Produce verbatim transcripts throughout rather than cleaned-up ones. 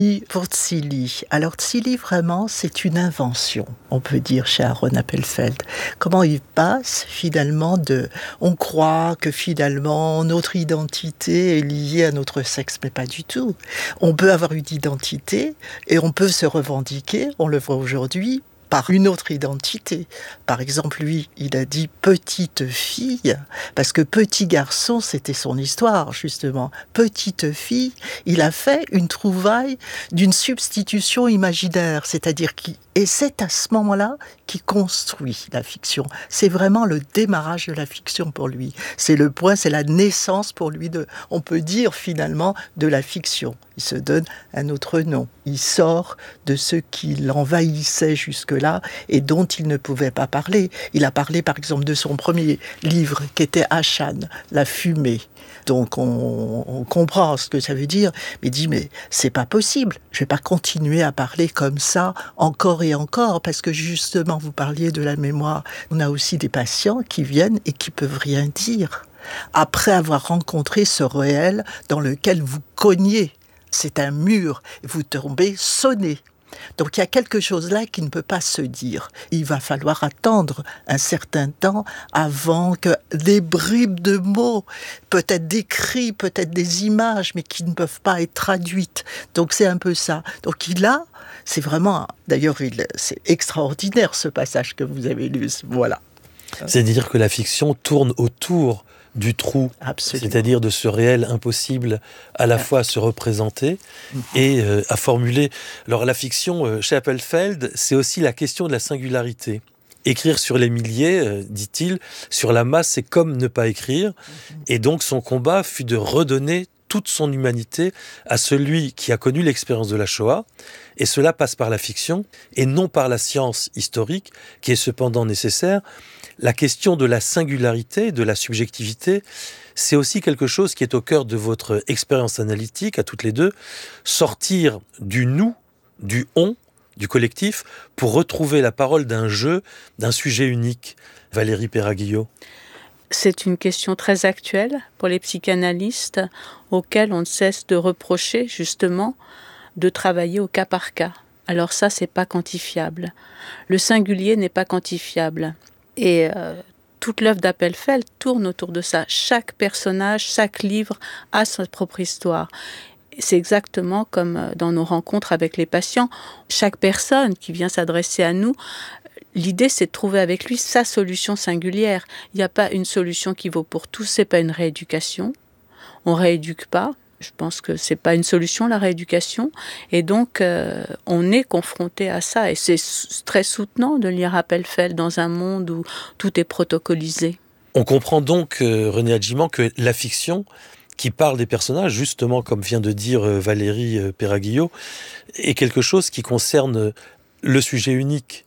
Pour Tsili. Alors Tsili, vraiment, c'est une invention, on peut dire, chez Aaron Appelfeld. Comment il passe finalement de... On croit que finalement notre identité est liée à notre sexe, mais pas du tout. On peut avoir une identité et on peut se revendiquer, on le voit aujourd'hui, par une autre identité. Par exemple, lui, il a dit petite fille, parce que petit garçon, c'était son histoire, justement. Petite fille, il a fait une trouvaille d'une substitution imaginaire, c'est-à-dire qui... Et c'est à ce moment-là qu'il construit la fiction. C'est vraiment le démarrage de la fiction pour lui. C'est le point, c'est la naissance pour lui de, on peut dire finalement, de la fiction. Il se donne un autre nom. Il sort de ce qui l'envahissait jusque-là et dont il ne pouvait pas parler. Il a parlé par exemple de son premier livre qui était Ashan, La fumée. Donc on, on comprend ce que ça veut dire, mais il dit mais c'est pas possible, je vais pas continuer à parler comme ça encore et encore, parce que justement vous parliez de la mémoire, on a aussi des patients qui viennent et qui peuvent rien dire, après avoir rencontré ce réel dans lequel vous cognez, c'est un mur, vous tombez sonné. Donc il y a quelque chose là qui ne peut pas se dire. Il va falloir attendre un certain temps avant que des bribes de mots, peut-être des cris, peut-être des images, mais qui ne peuvent pas être traduites. Donc c'est un peu ça. Donc il a, c'est vraiment, d'ailleurs il, c'est extraordinaire ce passage que vous avez lu. Voilà. C'est-à-dire que la fiction tourne autour du trou, Absolument. C'est-à-dire de ce réel impossible à la fois à se représenter et euh, à formuler. Alors la fiction, euh, chez Appelfeld, c'est aussi la question de la singularité. Écrire sur les milliers, euh, dit-il, sur la masse, c'est comme ne pas écrire. Et donc son combat fut de redonner toute son humanité à celui qui a connu l'expérience de la Shoah. Et cela passe par la fiction et non par la science historique, qui est cependant nécessaire. La question de la singularité, de la subjectivité, c'est aussi quelque chose qui est au cœur de votre expérience analytique, à toutes les deux. Sortir du nous, du on, du collectif, pour retrouver la parole d'un jeu, d'un sujet unique. Valérie Perra-Guillot. C'est une question très actuelle pour les psychanalystes, auxquels on ne cesse de reprocher, justement, de travailler au cas par cas. Alors ça, c'est pas quantifiable. Le singulier n'est pas quantifiable. Et euh, toute l'œuvre d'Appelfeld tourne autour de ça. Chaque personnage, chaque livre a sa propre histoire. C'est exactement comme dans nos rencontres avec les patients. Chaque personne qui vient s'adresser à nous, l'idée, c'est de trouver avec lui sa solution singulière. Il n'y a pas une solution qui vaut pour tous. C'est pas une rééducation. On rééduque pas. Je pense que c'est pas une solution, la rééducation. Et donc, euh, on est confronté à ça. Et c'est très soutenant de lire Appelfeld dans un monde où tout est protocolisé. On comprend donc, euh, René Adjiman, que la fiction, qui parle des personnages, justement, comme vient de dire euh, Valérie euh, Perra-Guillot, est quelque chose qui concerne le sujet unique.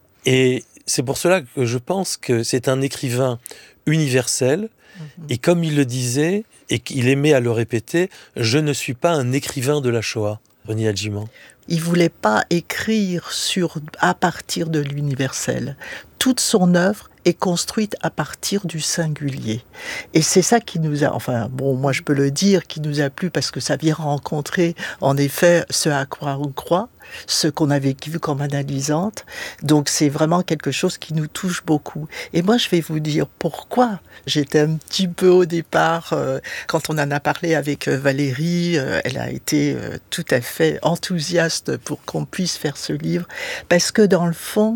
Et c'est pour cela que je pense que c'est un écrivain universel. Et comme il le disait, et qu'il aimait à le répéter, je ne suis pas un écrivain de la Shoah, René Adjiman. Il voulait pas écrire sur, à partir de l'universel. Toute son œuvre est construite à partir du singulier. Et c'est ça qui nous a, enfin, bon, moi je peux le dire, qui nous a plu parce que ça vient rencontrer, en effet, ce à quoi on croit, ce qu'on a vécu comme analysante. Donc c'est vraiment quelque chose qui nous touche beaucoup. Et moi je vais vous dire pourquoi. J'étais un petit peu au départ, euh, quand on en a parlé avec euh, Valérie, euh, elle a été euh, tout à fait enthousiaste pour qu'on puisse faire ce livre. Parce que dans le fond,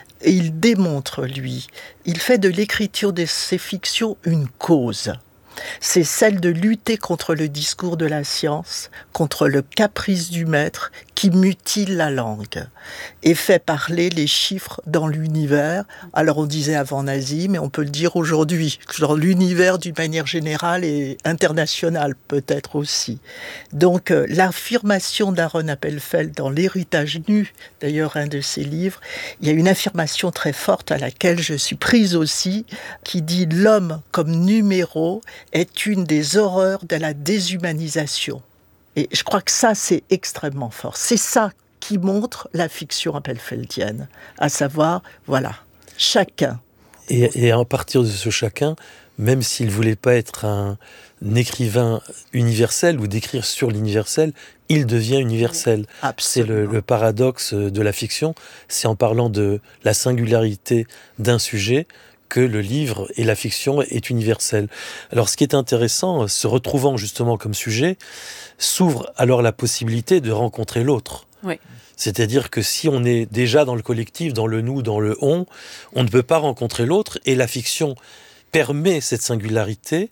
il démontre, lui, il fait de l'écriture de ses fictions une cause. C'est celle de lutter contre le discours de la science, contre le caprice du maître qui mutile la langue et fait parler les chiffres dans l'univers. Alors on disait avant nazi, mais on peut le dire aujourd'hui, dans l'univers d'une manière générale et internationale peut-être aussi. Donc euh, l'affirmation d'Aaron Appelfeld dans L'héritage nu, d'ailleurs un de ses livres, il y a une affirmation très forte à laquelle je suis prise aussi, qui dit « L'homme comme numéro est une des horreurs de la déshumanisation ». Et je crois que ça, c'est extrêmement fort. C'est ça qui montre la fiction appelfeldienne, à savoir, voilà, chacun. Et, et à partir de ce chacun, même s'il ne voulait pas être un, un écrivain universel ou d'écrire sur l'universel, il devient universel. C'est le, le paradoxe de la fiction, c'est en parlant de la singularité d'un sujet que le livre et la fiction est universel. Alors ce qui est intéressant, se retrouvant justement comme sujet, s'ouvre alors la possibilité de rencontrer l'autre. Oui. C'est-à-dire que si on est déjà dans le collectif, dans le nous, dans le on, on ne peut pas rencontrer l'autre, et la fiction permet cette singularité.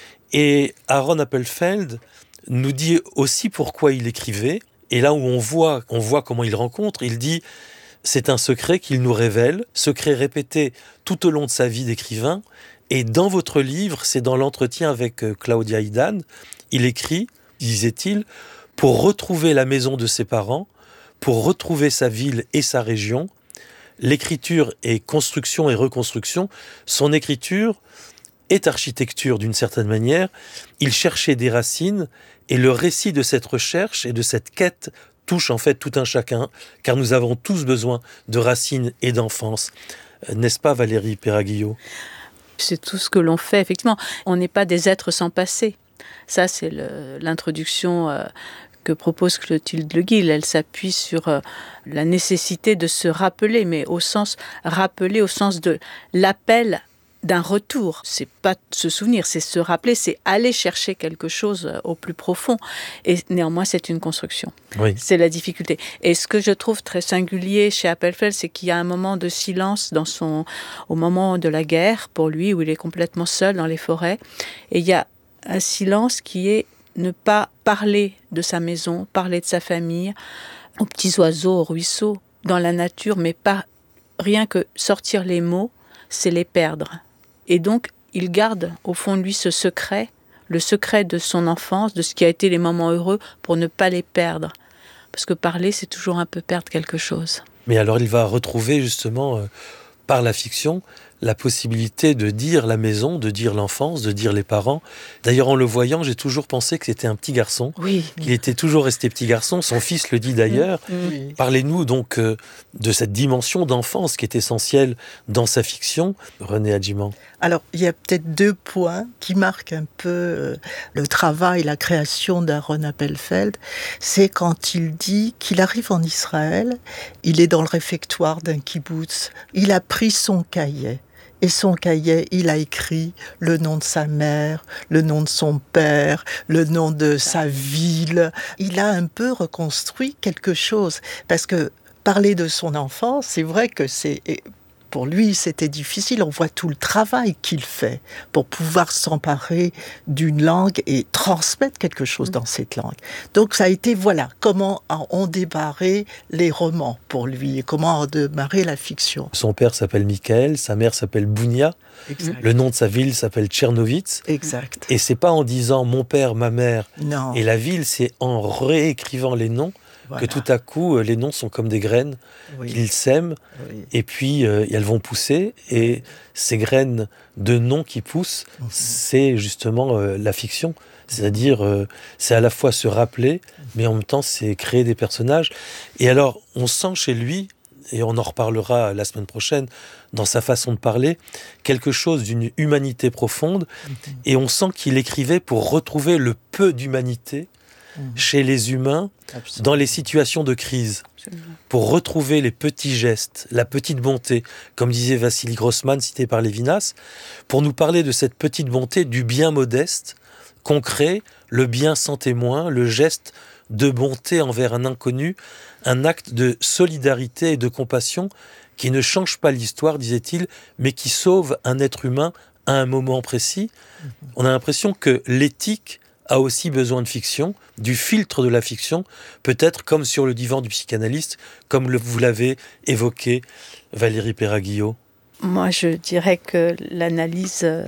Et Aaron Appelfeld nous dit aussi pourquoi il écrivait, et là où on voit, on voit comment il rencontre, il dit « c'est un secret qu'il nous révèle, secret répété tout au long de sa vie d'écrivain, et dans votre livre, c'est dans l'entretien avec Claudia Idan, il écrit, disait-il, pour retrouver la maison de ses parents, pour retrouver sa ville et sa région, l'écriture est construction et reconstruction, son écriture est architecture d'une certaine manière, il cherchait des racines, et le récit de cette recherche et de cette quête touche en fait tout un chacun, car nous avons tous besoin de racines et d'enfance. N'est-ce pas, Valérie Peraguillo ? C'est tout ce que l'on fait, effectivement. On n'est pas des êtres sans passé. Ça, c'est le, l'introduction euh, que propose Clotilde Le Guil. Elle s'appuie sur euh, la nécessité de se rappeler, mais au sens rappeler, au sens de l'appel d'un retour. C'est pas se souvenir, c'est se rappeler, c'est aller chercher quelque chose au plus profond. Et néanmoins, c'est une construction. Oui. C'est la difficulté. Et ce que je trouve très singulier chez Appelfeld, c'est qu'il y a un moment de silence dans son, au moment de la guerre, pour lui, où il est complètement seul dans les forêts. Et il y a un silence qui est ne pas parler de sa maison, parler de sa famille, aux petits oiseaux, aux ruisseaux, dans la nature, mais pas rien que sortir les mots, c'est les perdre. Et donc, il garde au fond de lui ce secret, le secret de son enfance, de ce qui a été les moments heureux, pour ne pas les perdre. Parce que parler, c'est toujours un peu perdre quelque chose. Mais alors, il va retrouver justement, euh, par la fiction, la possibilité de dire la maison, de dire l'enfance, de dire les parents. D'ailleurs, en le voyant, j'ai toujours pensé que c'était un petit garçon, oui. qu'il était toujours resté petit garçon. Son fils le dit d'ailleurs. Oui. Parlez-nous donc euh, de cette dimension d'enfance qui est essentielle dans sa fiction, René Adjiman. Alors, il y a peut-être deux points qui marquent un peu euh, le travail, la création d'Aaron Appelfeld. C'est quand il dit qu'il arrive en Israël, il est dans le réfectoire d'un kibboutz, il a pris son cahier. Et son cahier, il a écrit le nom de sa mère, le nom de son père, le nom de sa ville. Il a un peu reconstruit quelque chose. Parce que parler de son enfance, c'est vrai que c'est... Pour lui, c'était difficile. On voit tout le travail qu'il fait pour pouvoir s'emparer d'une langue et transmettre quelque chose dans cette langue. Donc ça a été, voilà, comment on démarrait les romans pour lui et comment on démarrait la fiction. Son père s'appelle Michael, sa mère s'appelle Bounia. Exact. Le nom de sa ville s'appelle Tchernovitz. Exact. Et c'est pas en disant mon père, ma mère Non. et la ville, c'est en réécrivant les noms Voilà. que tout à coup, les noms sont comme des graines Oui. qu'ils sèment, Oui. et puis euh, elles vont pousser, et ces graines de noms qui poussent, Mm-hmm. c'est justement euh, la fiction. C'est-à-dire, euh, c'est à la fois se rappeler, mais en même temps, c'est créer des personnages. Et alors, on sent chez lui, et on en reparlera la semaine prochaine, dans sa façon de parler, quelque chose d'une humanité profonde, mm-hmm. et on sent qu'il écrivait pour retrouver le peu d'humanité Mmh. chez les humains, Absolument. Dans les situations de crise, Absolument. Pour retrouver les petits gestes, la petite bonté, comme disait Vassili Grossman, cité par Lévinas, pour nous parler de cette petite bonté, du bien modeste, concret, le bien sans témoin, le geste de bonté envers un inconnu, un acte de solidarité et de compassion qui ne change pas l'histoire, disait-il, mais qui sauve un être humain à un moment précis. Mmh. On a l'impression que l'éthique a aussi besoin de fiction, du filtre de la fiction, peut-être comme sur le divan du psychanalyste, comme le, vous l'avez évoqué, Valérie Peraguillo. Moi, je dirais que l'analyse, euh,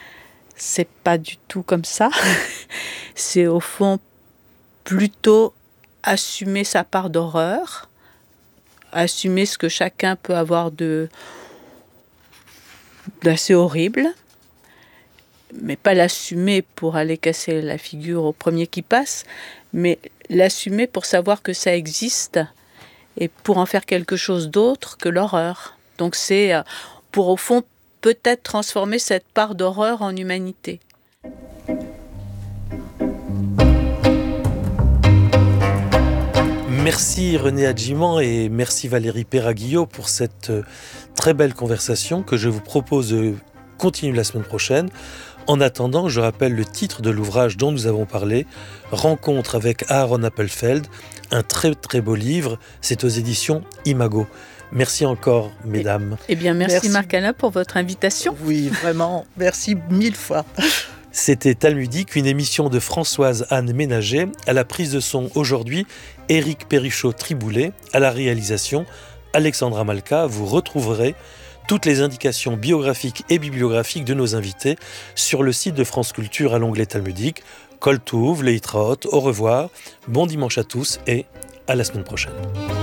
c'est pas du tout comme ça. C'est au fond plutôt assumer sa part d'horreur, assumer ce que chacun peut avoir de d'assez horrible, mais pas l'assumer pour aller casser la figure au premier qui passe, mais l'assumer pour savoir que ça existe et pour en faire quelque chose d'autre que l'horreur. Donc c'est pour au fond peut-être transformer cette part d'horreur en humanité. Merci René Adjiman et merci Valérie Perraguillot pour cette très belle conversation que je vous propose de continuer la semaine prochaine. En attendant, je rappelle le titre de l'ouvrage dont nous avons parlé, Rencontre avec Aaron Appelfeld, un très très beau livre, c'est aux éditions Imago. Merci encore, mesdames. Eh bien, merci, merci. Marc-Alain pour votre invitation. Oui, vraiment, merci mille fois. C'était Talmudique, une émission de Françoise-Anne Ménager, à la prise de son aujourd'hui, Éric Perrichot-Triboulet, à la réalisation, Alexandra Malka. Vous retrouverez toutes les indications biographiques et bibliographiques de nos invités sur le site de France Culture à l'onglet Talmudique. Kol Touv, Leitraot, au revoir, bon dimanche à tous et à la semaine prochaine.